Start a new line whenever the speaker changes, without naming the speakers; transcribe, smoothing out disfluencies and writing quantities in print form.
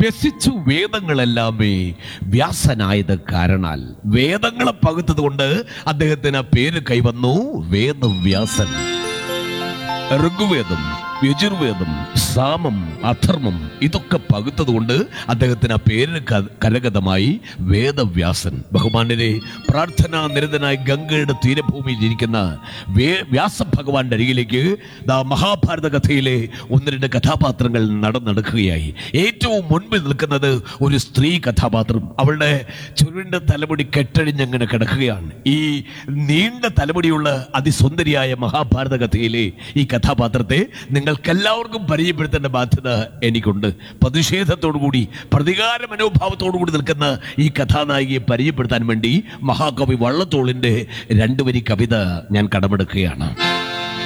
വ്യസിച്ചു വേദങ്ങളെല്ലാമേ വ്യാസനായത് കാരണാൽ. വേദങ്ങളെ പകുത്തത് കൊണ്ട് അദ്ദേഹത്തിന് പേര് കൈവന്നു വേദവ്യാസൻ. ഋഗ്വേദം, യജുർവേദം, സാമം, അഥർമ്മം ഇതൊക്കെ പകുത്തതുകൊണ്ട് അദ്ദേഹത്തിന് ആ പേരിന് കരഗതമായി വേദവ്യാസൻ. ബഹുമാന്യരെ, പ്രാർത്ഥനാ നിരതനായി ഗംഗയുടെ തീരഭൂമിയിൽ ഇരിക്കുന്ന വ്യാസഭഗവാന്റെ അരികിലേക്ക് മഹാഭാരത കഥയിലെ 1-2 കഥാപാത്രങ്ങൾ നടക്കുകയായി. ഏറ്റവും മുൻപിൽ നിൽക്കുന്നത് ഒരു സ്ത്രീ കഥാപാത്രം. അവളുടെ ചുരുണ്ട തലമുടി കെട്ടഴിഞ്ഞങ്ങനെ കിടക്കുകയാണ്. ഈ നീണ്ട തലമുടിയുള്ള അതിസുന്ദരിയായ മഹാഭാരത കഥയിലെ ഈ കഥാപാത്രത്തെ നിങ്ങൾക്കെല്ലാവർക്കും പരിചയപ്പെടുത്തേണ്ട ബാധ്യത എനിക്കുണ്ട്. പ്രതിഷേധത്തോടുകൂടി, പ്രതികാര മനോഭാവത്തോടുകൂടി നിൽക്കുന്ന ഈ കഥാനായികയെ പരിചയപ്പെടുത്താൻ വേണ്ടി മഹാകവി വള്ളത്തോളിൻ്റെ 2 വരി കവിത ഞാൻ കടമെടുക്കുകയാണ്.